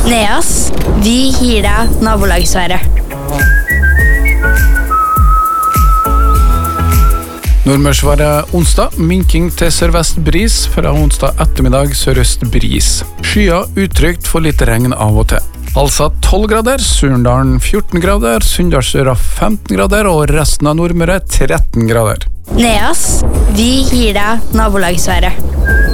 Neas, vi gir deg nabolagsværet. Nordmørsværet onsdag, minking til sørvest bris, fra onsdag ettermiddag sørøst bris. Skya utrygt for litt regn av og til. Halsa 12 grader, Surndalen 14 grader, Sunndalsøra 15 grader og resten av Nordmøre 13 grader. Neas, vi gir deg nabolagsværet.